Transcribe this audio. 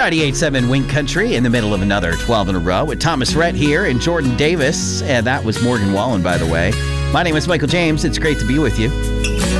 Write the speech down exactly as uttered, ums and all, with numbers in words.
ninety-eight point seven Wink Country in the middle of another twelve in a row with Thomas Rhett here and Jordan Davis. And that was Morgan Wallen, by the way. My name is Michael James. It's great to be with you.